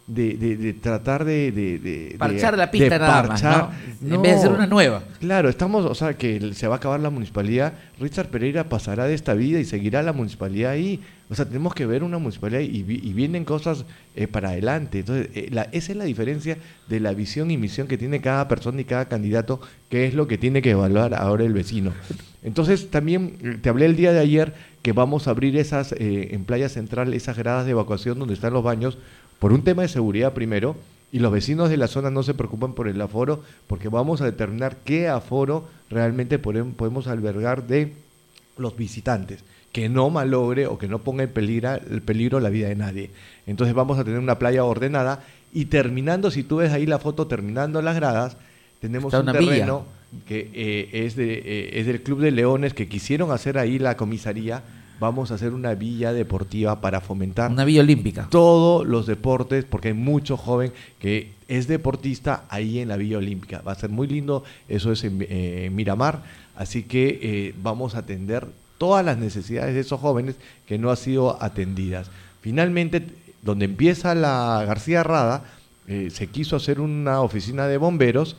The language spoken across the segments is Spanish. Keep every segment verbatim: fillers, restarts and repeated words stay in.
de, de, de tratar de, de, de parchar de, la pista de nada parchar, más, ¿no? En vez de hacer una nueva. Claro, estamos, o sea, que se va a acabar la municipalidad, Richard Pereira pasará de esta vida y seguirá la municipalidad ahí. O sea, tenemos que ver una municipalidad y, y vienen cosas eh, para adelante. Entonces, eh, la, esa es la diferencia de la visión y misión que tiene cada persona y cada candidato, que es lo que tiene que evaluar ahora el vecino. Entonces, también te hablé el día de ayer que vamos a abrir esas, eh, en Playa Central, esas gradas de evacuación donde están los baños, por un tema de seguridad primero, y los vecinos de la zona no se preocupan por el aforo, porque vamos a determinar qué aforo realmente podemos albergar de los visitantes, que no malogre o que no ponga en peligro, el peligro la vida de nadie. Entonces vamos a tener una playa ordenada, y terminando, si tú ves ahí la foto, terminando las gradas, tenemos un terreno villa. que eh, es, de, eh, es del Club de Leones, que quisieron hacer ahí la comisaría. Vamos a hacer una villa deportiva para fomentar una villa olímpica, todos los deportes, porque hay mucho joven que es deportista ahí en la Villa Olímpica. Va a ser muy lindo, eso es en eh, Miramar, así que eh, vamos a atender todas las necesidades de esos jóvenes que no han sido atendidas. Finalmente, donde empieza la García Rada, eh, se quiso hacer una oficina de bomberos.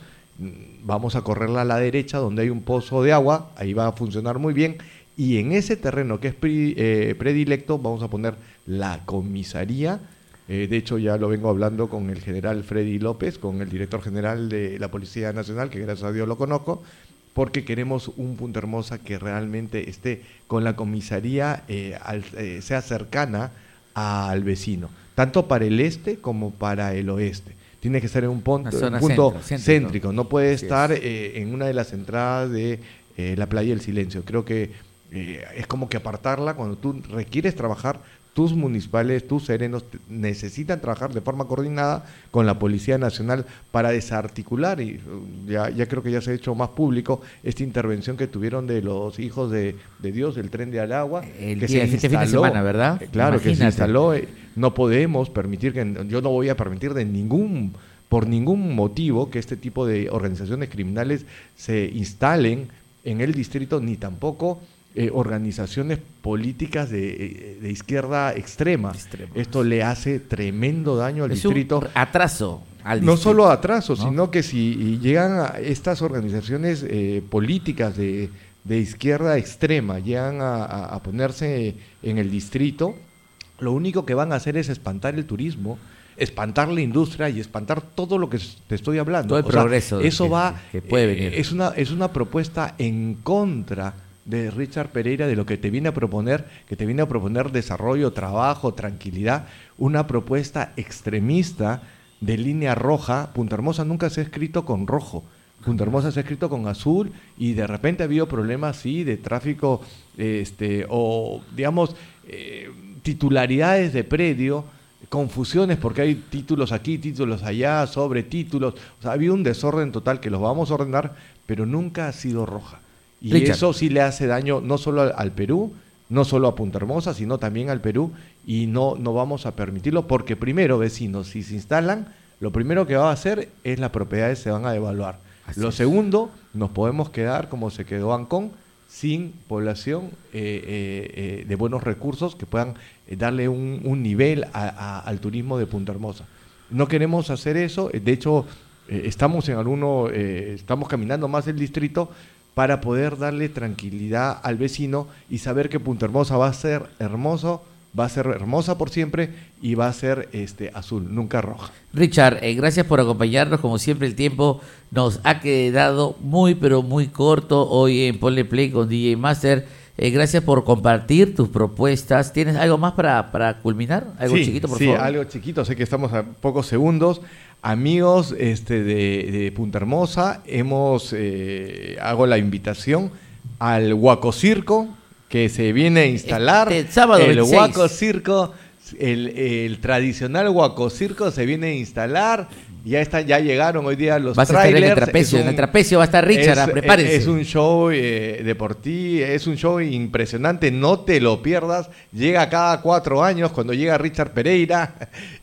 Vamos a correrla a la derecha, donde hay un pozo de agua, ahí va a funcionar muy bien. Y en ese terreno que es pre, eh, predilecto vamos a poner la comisaría. Eh, de hecho, ya lo vengo hablando con el general Freddy López, con el director general de la Policía Nacional, que gracias a Dios lo conozco, porque queremos un Punta Hermosa que realmente esté con la comisaría, eh, al, eh, sea cercana al vecino, tanto para el este como para el oeste. Tiene que estar en un punto, un punto centro, céntrico. céntrico, no puede Así estar eh, en una de las entradas de eh, la Playa del Silencio. Creo que Eh, es como que apartarla cuando tú requieres trabajar, tus municipales, tus serenos necesitan trabajar de forma coordinada con la Policía Nacional para desarticular, y ya, ya creo que ya se ha hecho más público esta intervención que tuvieron de los hijos de, de Dios, el tren de Aragua, el que día, se este instaló, fin de semana, ¿verdad? Eh, claro, Imagínate. que se instaló, eh, no podemos permitir, que yo no voy a permitir de ningún, por ningún motivo que este tipo de organizaciones criminales se instalen en el distrito, ni tampoco Eh, organizaciones políticas de, de izquierda extrema. Extremo. Esto le hace tremendo daño al es distrito. Un atraso al no distrito. solo atraso, ¿no? sino que si llegan a estas organizaciones eh, políticas de, de izquierda extrema, llegan a, a, a ponerse en el distrito, lo único que van a hacer es espantar el turismo, espantar la industria y espantar todo lo que te estoy hablando. Todo el o progreso. Sea, eso que, va, que puede venir. Eh, es una, es una propuesta en contra de Richard Pereira, de lo que te viene a proponer, que te viene a proponer desarrollo, trabajo, tranquilidad, una propuesta extremista de línea roja. Punta Hermosa nunca se ha escrito con rojo, Punta Hermosa se ha escrito con azul, y de repente ha habido problemas, sí, de tráfico, este, o digamos, eh, titularidades de predio, confusiones porque hay títulos aquí, títulos allá, sobre títulos, o sea, ha habido un desorden total que los vamos a ordenar, pero nunca ha sido roja. Y Richard. Eso sí le hace daño no solo al, al Perú, no solo a Punta Hermosa, sino también al Perú, y no, no vamos a permitirlo, porque primero, vecinos, si se instalan, lo primero que va a hacer es las propiedades se van a devaluar. Así lo es. Segundo, nos podemos quedar como se quedó Ancón, sin población eh, eh, eh, de buenos recursos que puedan eh, darle un, un nivel a, a, al turismo de Punta Hermosa. No queremos hacer eso, de hecho eh, estamos en alguno, eh, estamos caminando más el distrito para poder darle tranquilidad al vecino y saber que Punta Hermosa va a ser hermoso, va a ser hermosa por siempre y va a ser este azul, nunca roja. Richard, eh, gracias por acompañarnos, como siempre el tiempo nos ha quedado muy pero muy corto hoy en Ponle Play con D J Master. Eh, gracias por compartir tus propuestas. ¿Tienes algo más para, para culminar? ¿Algo sí, chiquito, por sí, favor? Sí, algo chiquito, sé que estamos a pocos segundos. Amigos este, de, de Punta Hermosa, hemos eh, hago la invitación al Huaco Circo, que se viene a instalar. Este sábado el veintiséis. Huaco Circo, el, el tradicional Huaco Circo se viene a instalar. Ya están, ya llegaron hoy día los Vas trailers. a estar en el trapecio, un, en el trapecio va a estar Richard, es, ah, prepárense. Es un show eh, deportivo, es un show impresionante, no te lo pierdas. Llega cada cuatro años cuando llega Richard Pereira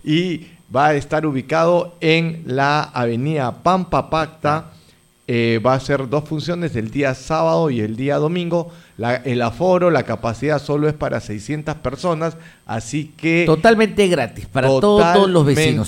y va a estar ubicado en la avenida Pampa Pacta. Eh, va a ser dos funciones, el día sábado y el día domingo. La, el aforo, la capacidad solo es para seiscientas personas, así que... Totalmente gratis para todos los vecinos.